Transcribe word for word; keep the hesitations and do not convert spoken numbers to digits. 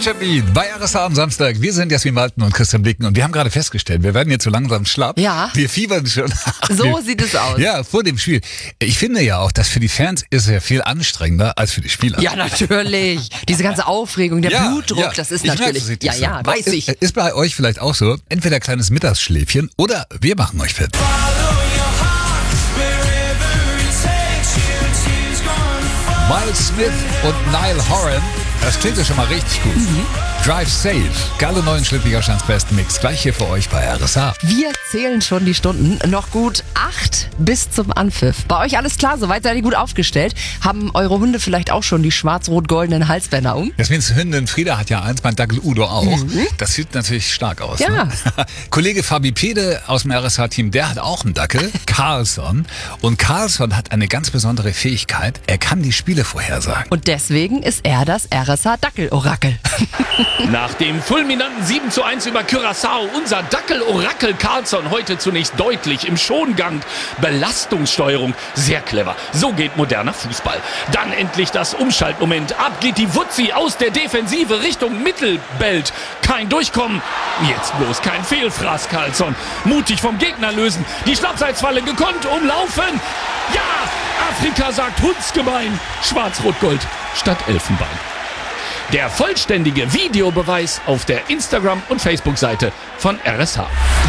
Culture Beat bei R S A am Samstag. Wir sind Jasmin Walten und Christian Blicken und wir haben gerade festgestellt, wir werden jetzt so langsam schlapp. Ja. Wir fiebern schon. So wir, sieht es aus. Ja, vor dem Spiel. Ich finde ja auch, dass für die Fans ist es ja viel anstrengender als für die Spieler. Ja, natürlich. Diese ganze Aufregung, der Ja, Blutdruck, ja. das ist Ich merke, natürlich. das ist Ja, so. ja, weiß ich. Ist, ist bei euch vielleicht auch so? Entweder ein kleines Mittagsschläfchen oder wir machen euch fit. Miles Smith und Niall Horan, das klingt ja schon mal richtig gut. Mhm. Drive Safe, geile neuen Schleswig-Holsteins besten Mix, gleich hier für euch bei R S A. Wir zählen schon die Stunden. Noch gut acht bis zum Anpfiff. Bei euch alles klar, soweit seid ihr gut aufgestellt. Haben eure Hunde vielleicht auch schon die schwarz-rot-goldenen Halsbänder um? Jasmins Hündin Frieda hat ja eins, mein Dackel Udo auch. Mhm. Das sieht natürlich stark aus. Ja. Ne? Kollege Fabi Pede aus dem R S A-Team, der hat auch einen Dackel, Carlson. Und Carlson hat eine ganz besondere Fähigkeit. Er kann die Spiele vorhersagen. Und deswegen ist er das R S A-Dackel-Orakel. Nach dem fulminanten sieben zu eins über Curaçao, unser Dackel-Orakel Carlson heute zunächst deutlich im Schongang. Belastungssteuerung, sehr clever. So geht moderner Fußball. Dann endlich das Umschaltmoment. Ab geht die Wutzi aus der Defensive Richtung Mittelbelt. Kein Durchkommen. Jetzt bloß kein Fehlfraß, Carlson. Mutig vom Gegner lösen. Die Schlappseitsfalle gekonnt umlaufen. Ja, Afrika sagt Hundsgebein. Schwarz-Rot-Gold statt Elfenbein. Der vollständige Videobeweis auf der Instagram- und Facebook-Seite von R S H.